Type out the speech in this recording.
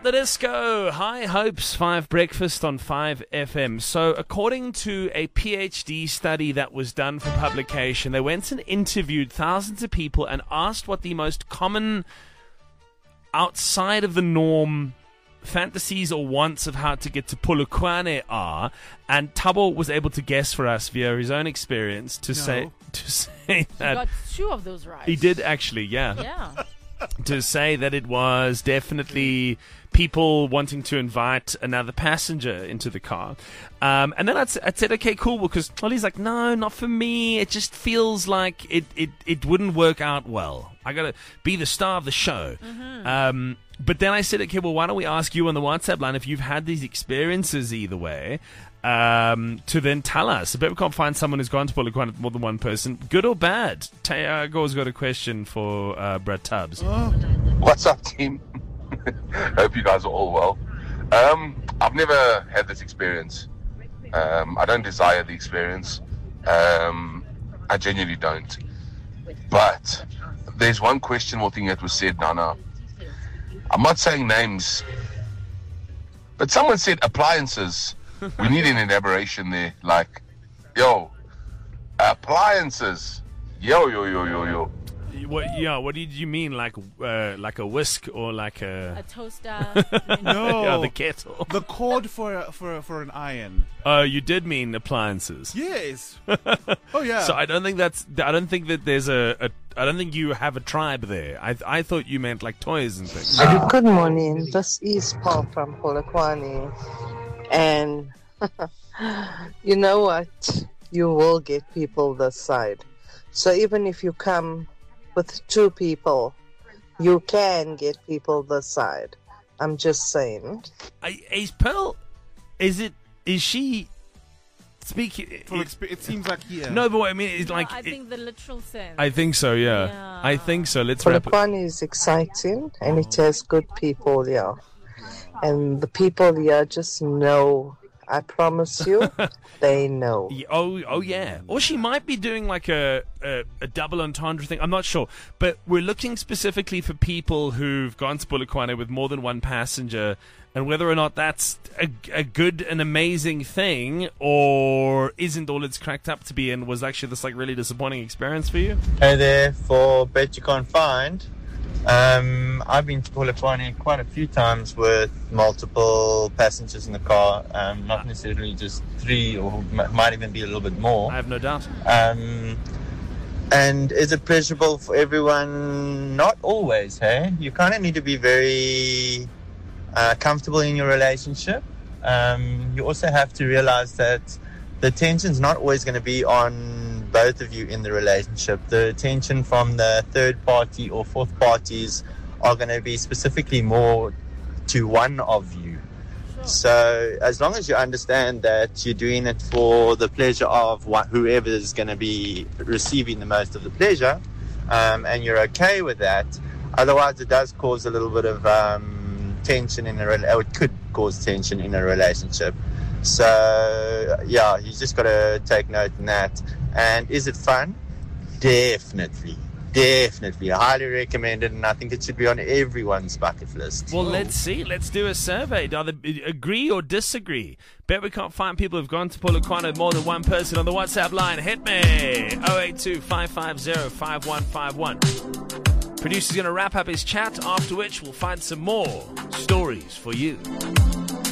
Stop the disco! High Hopes 5 Breakfast on 5 FM. So, according to a PhD study that was done for publication, they went and interviewed thousands of people and asked what the most common, outside of the norm, fantasies or wants of how to get to Polokwane are. And Thabo was able to guess for us via his own experience to say He that got 2 of those right. he did actually, yeah. Yeah. To say that it was definitely people wanting to invite another passenger into the car. And then I said, okay, cool, because Ollie's like, no, not for me. It just feels like it wouldn't work out well. I got to be the star of the show. Mm-hmm. But then I said, okay, well, why don't we ask you on the WhatsApp line if you've had these experiences either way, to then tell us. I bet we can't find someone who's gone to Polokwane with more than one person. Good or bad? Tiago's got a question for Brad Tubbs. What's up, team? Hope you guys are all well. I've never had this experience. I don't desire the experience. I genuinely don't. But there's one questionable thing that was said, Nana. I'm not saying names, but someone said appliances. We need an elaboration there. Like, yo, appliances. Yo. What did you mean? Like a whisk or like A toaster. No, yeah, the kettle? the cord for an iron. You did mean appliances. Yes. Oh yeah. So I don't think that there's I don't think you have a tribe there. I thought you meant like toys and things. Good morning. This is Paul from Polokwane. And you know what? You will get people this side. So even if you come with 2 people, you can get people this side. I'm just saying. Is Pearl? Is she speaking? It seems like here. No, but what I mean is like. I think the literal sense. I think so. Yeah. I think so. Let's wrap it. Polokwane is exciting and it has good people here. And the people here just know. I promise you, they know. Oh yeah. Or she might be doing like a double entendre thing. I'm not sure. But we're looking specifically for people who've gone to Polokwane with more than one passenger, and whether or not that's a good and amazing thing, or isn't all it's cracked up to be, and was actually this like really disappointing experience for you. Hey there, for Bet You Can't Find. I've been to Polokwane quite a few times with multiple passengers in the car, not necessarily just 3, or might even be a little bit more. I have no doubt. And is it pleasurable for everyone? Not always, hey? You kind of need to be very comfortable in your relationship. You also have to realize that the tension's not always going to be on both of you in the relationship. The attention from the third party or fourth parties are going to be specifically more to one of you. Sure. So as long as you understand that you're doing it for the pleasure of whoever is going to be receiving the most of the pleasure, and you're okay with that, otherwise it does cause a little bit of tension in it could cause tension in a relationship. So yeah, you just got to take note in that. And is it fun? Definitely. I highly recommend it, and I think it should be on everyone's bucket list. Well, let's see. Let's do a survey. Do they agree or disagree? Bet we can't find people who've gone to Polokwane with more than one person on the WhatsApp line. Hit me. 082-550-5151. Producer's going to wrap up his chat, after which we'll find some more stories for you.